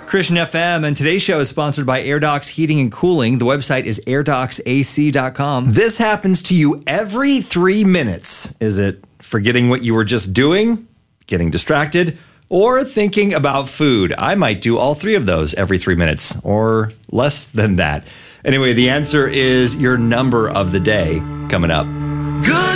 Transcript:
Christian FM, and today's show is sponsored by AirDocs Heating and Cooling. The website is airdocsac.com. This happens to you every 3 minutes. Is it forgetting what you were just doing, getting distracted, or thinking about food? I might do all three of those every 3 minutes, or less than that. Anyway, the answer is your number of the day coming up. Good